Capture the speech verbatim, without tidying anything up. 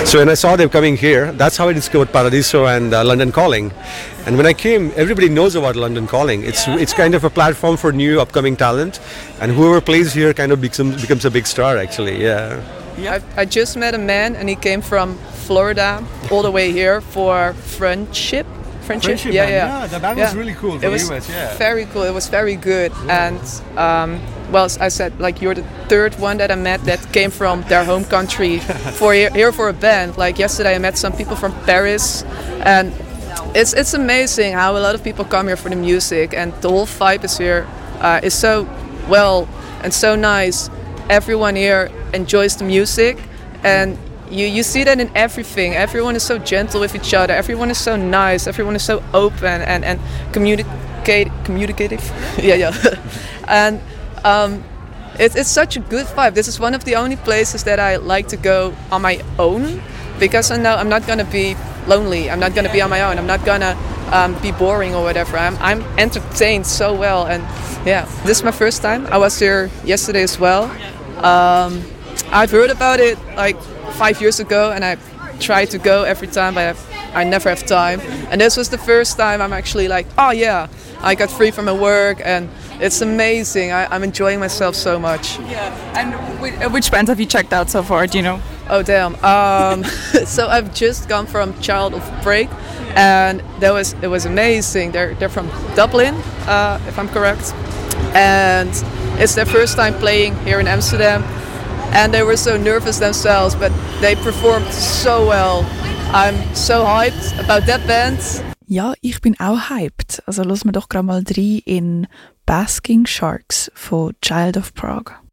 So when I saw them coming here, that's how I discovered Paradiso and uh, London Calling. And when I came, everybody knows about London Calling. It's yeah. it's kind of a platform for new upcoming talent, and whoever plays here kind of becomes becomes a big star. Actually, yeah. Yeah. I, I just met a man, and he came from Florida all the way here for friendship. Friendship, friendship yeah, band. yeah, yeah. The band yeah. was really cool. It was U S, yeah. very cool. It was very good, yeah. and um, well, I said like you're the third one that I met that came from their home country for here, here for a band. Like yesterday, I met some people from Paris, and it's it's amazing how a lot of people come here for the music, and the whole vibe is here uh, is so well and so nice. Everyone here enjoys the music, and You you see that in everything. Everyone is so gentle with each other. Everyone is so nice. Everyone is so open and, and communicate communicative. yeah, yeah. and um, it, it's such a good vibe. This is one of the only places that I like to go on my own, because I know I'm not gonna be lonely. I'm not gonna be on my own. I'm not gonna um, be boring or whatever. I'm I'm entertained so well. And yeah, this is my first time. I was here yesterday as well. Um, I've heard about it like five years ago, and I try to go every time, but I, have, I never have time. And this was the first time I'm actually like, oh yeah, I got free from my work, and it's amazing. I, I'm enjoying myself so much. Yeah. And w- which bands have you checked out so far? Do you know? Oh damn. Um, so I've just come from Child of Break, and that was it was amazing. They're they're from Dublin, uh, if I'm correct, and it's their first time playing here in Amsterdam. And they were so nervous themselves, but they performed so well. I'm so hyped about that band. Ja, ich bin auch hyped. Also hören wir doch gerade mal rein in Basking Sharks von Child of Prague.